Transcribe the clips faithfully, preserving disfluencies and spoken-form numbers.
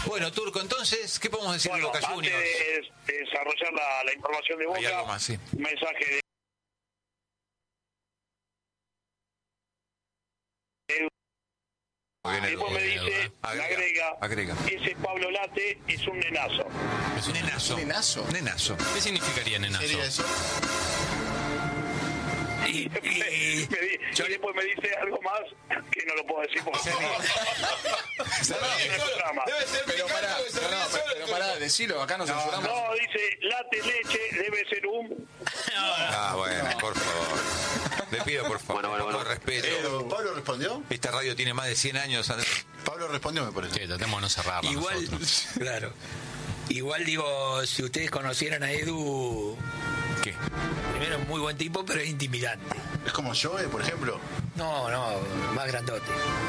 Bueno, Turco, entonces, ¿qué podemos decir Bueno, de Boca antes Juniors? de, de desarrollar la, la información de Boca, Hay algo más, sí. un mensaje de Muy bien, Edu. después me dice, me Agrega, agrega, agrega. ese Pablo Late es un nenazo. Es un nenazo. ¿Nenazo? Nenazo. ¿Qué significaría nenazo? ¿Sería eso? Y, Me y- di- y después me dice algo más que no lo puedo decir porque Se ríe. Se ríe en el programa. Debe ser Pero picante pará, porque se no, ríe no, solo pero, el pero pará, Turco. decilo, acá nos censuramos. No, dice late leche, debe ser un... Ah, bueno, por favor. Le pido, por favor, Bueno, bueno, un poco bueno. de respeto. Edu, ¿Pablo respondió? Esta radio tiene más de cien años, Andrés. Pablo respondió, me parece. Che, tratemos de no cerrarla Igual, nosotros. claro. Igual digo, si ustedes conocieran a Edu, ¿Qué? primero es muy buen tipo, pero es intimidante. Es como Joe, por ejemplo. No, no, más grandote.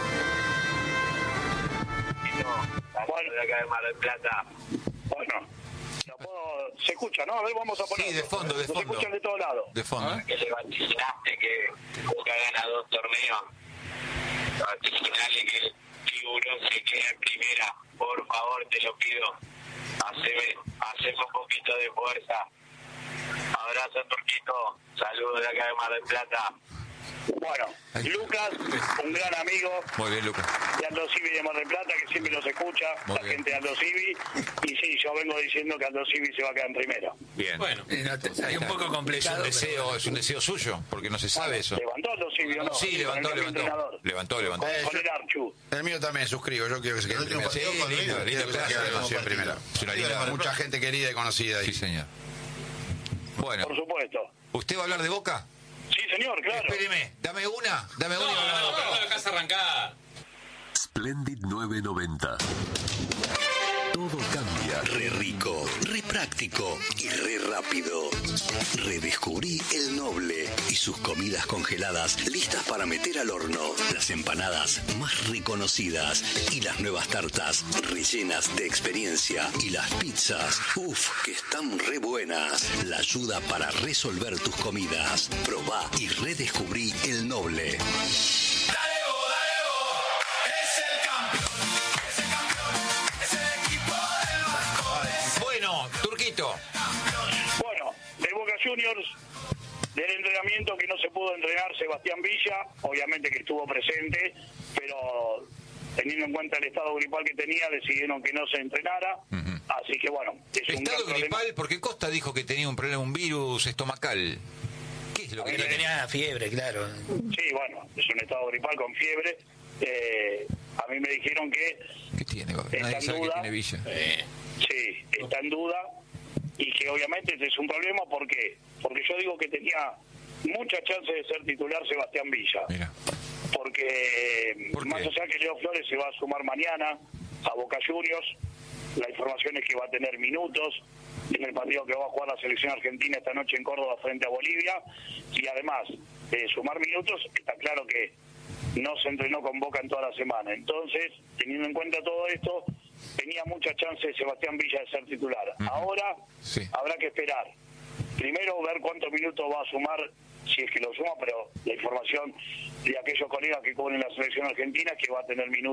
Bueno, de acá de Mar del Plata. Bueno, lo puedo- se escucha, ¿no? A ver, vamos a poner. Sí, de fondo, de Se fondo. escuchan de todos lados. De fondo. Que le vaticinaste que Boca gana dos torneos. Vaticinale que el figurón se queda en primera. Por favor, te lo pido. Haceme, haceme un poquito de fuerza. Abrazo, Turquito. Saludos de acá de Mar del Plata. Bueno, Ahí. Lucas, un gran amigo Muy bien, Lucas. de Aldo Civi de Mar del Plata, que siempre nos escucha, Muy la bien. gente de Aldo Civi. Y sí, yo vengo diciendo que Aldo Civi se va a quedar en primera. Bien. Bueno, Eh, no te- es un poco Es complicado. un pero deseo, bueno. es un deseo suyo, porque no se sabe eso. ¿Levantó Aldo Civi o no? Sí, Con el levantó, cambio de levantó. entrenador. Levantó, levantó. Eh, Con yo- el Archu. El mío también suscribo, yo quiero que se quede El último primero. partido Sí, con lindo, River, lindo, quiero que se claro, quede lindo demasiado partido. primero. Es una Sí, linda- Mar del Mucha Plata. gente querida y conocida ahí. Sí, señor. Bueno, Por supuesto. ¿usted va a hablar de Boca? Sí, señor, claro. Espéreme, dame una, dame no, una. y no, hablamos. no, no, la casa arrancada. Splendid novecientos noventa. Todo cambia. Re rico, re práctico y re rápido. Redescubrí el Noble y sus comidas congeladas listas para meter al horno. Las empanadas más reconocidas y las nuevas tartas rellenas de experiencia. Y las pizzas, uff, que están re buenas. La ayuda para resolver tus comidas. Probá y redescubrí el Noble. Bueno, Turquito. Bueno, de Boca Juniors, del entrenamiento que no se pudo entrenar Sebastián Villa, obviamente que estuvo presente, pero teniendo en cuenta el estado gripal que tenía, decidieron que no se entrenara. Ujú. Así que bueno, es un Estado gran problema. gripal, porque Costa dijo que tenía un problema, un virus estomacal. ¿Qué es lo que Pero tiene? tenía fiebre, claro. Sí, bueno, es un estado gripal con fiebre. Eh, a mí me dijeron que ¿Qué tiene? Está Nadie en sabe qué duda. tiene Villa. Eh, sí, está en duda y que obviamente este es un problema. ¿Por qué? Porque yo digo que tenía mucha chance de ser titular Sebastián Villa. Mira. Porque ¿Por más qué? allá que Leo Flores se va a sumar mañana a Boca Juniors, la información es que va a tener minutos en el partido que va a jugar la selección argentina esta noche en Córdoba frente a Bolivia, y además de sumar minutos, está claro que no se entrenó con Boca en toda la semana. Entonces, teniendo en cuenta todo esto, tenía mucha chance Sebastián Villa de ser titular. Ujú. Ahora Sí. habrá que esperar. Primero ver cuántos minutos va a sumar, si es que lo suma, pero la información de aquellos colegas que cubren la selección argentina es que va a tener minutos